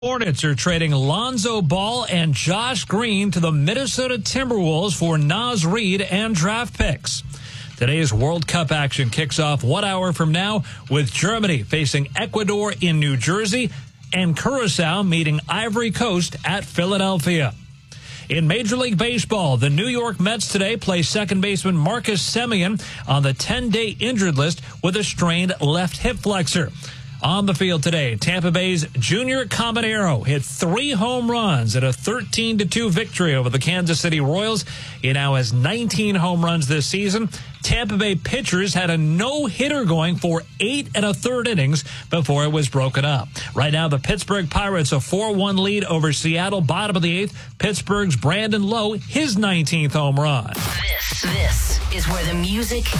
Hornets are trading Lonzo Ball and Josh Green to the Minnesota Timberwolves for Naz Reid and draft picks. Today's World Cup action kicks off 1 hour from now with Germany facing Ecuador in New Jersey and Curacao meeting Ivory Coast at Philadelphia. In Major League Baseball, the New York Mets today play second baseman Marcus Semien on the 10-day injured list with a strained left hip flexor. On the field today, Tampa Bay's Junior Caminero hit 3 home runs in a 13-2 victory over the Kansas City Royals. He now has 19 home runs this season. Tampa Bay pitchers had a no-hitter going for 8 1/3 innings before it was broken up. Right now, the Pittsburgh Pirates a 4-1 lead over Seattle, bottom of the 8th. Pittsburgh's Brandon Lowe, his 19th home run. This is where the music